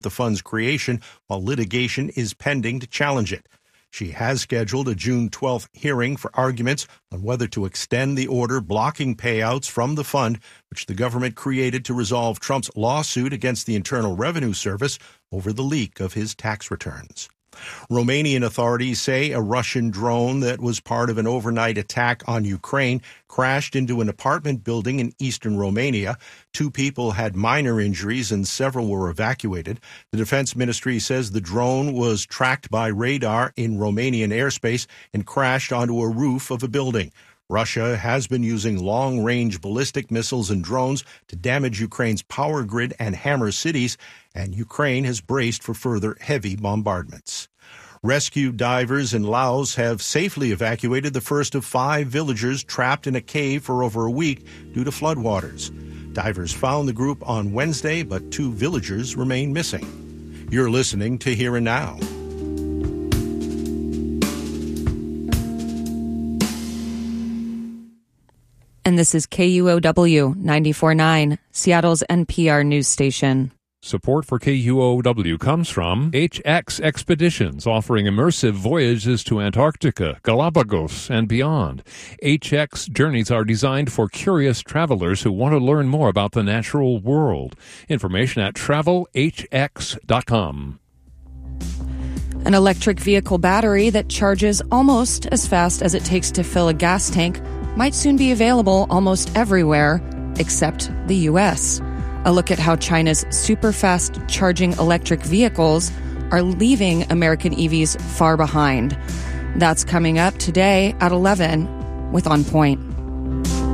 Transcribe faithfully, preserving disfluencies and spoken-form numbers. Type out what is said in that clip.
the fund's creation, while litigation is pending to challenge it. She has scheduled a June twelfth hearing for arguments on whether to extend the order blocking payouts from the fund, which the government created to resolve Trump's lawsuit against the Internal Revenue Service over the leak of his tax returns. Romanian authorities say a Russian drone that was part of an overnight attack on Ukraine crashed into an apartment building in eastern Romania. Two people had minor injuries and several were evacuated. The Defense Ministry says the drone was tracked by radar in Romanian airspace and crashed onto a roof of a building. Russia has been using long-range ballistic missiles and drones to damage Ukraine's power grid and hammer cities, and Ukraine has braced for further heavy bombardments. Rescue divers in Laos have safely evacuated the first of five villagers trapped in a cave for over a week due to floodwaters. Divers found the group on Wednesday, but two villagers remain missing. You're listening to Here and Now. And this is K U O W ninety-four point nine, Seattle's N P R news station. Support for K U O W comes from H X Expeditions, offering immersive voyages to Antarctica, Galapagos, and beyond. H X journeys are designed for curious travelers who want to learn more about the natural world. Information at travel h x dot com. An electric vehicle battery that charges almost as fast as it takes to fill a gas tank might soon be available almost everywhere except the U S. A look at how China's super-fast charging electric vehicles are leaving American E Vs far behind. That's coming up today at eleven with On Point.